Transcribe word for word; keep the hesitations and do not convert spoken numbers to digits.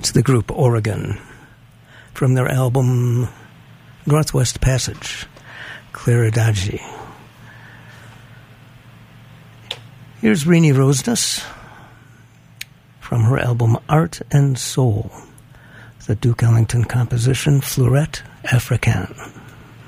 That's the group Oregon from their album Northwest Passage, Claridagey. Here's Renee Roseness from her album Art and Soul, the Duke Ellington composition Fleurette Africaine.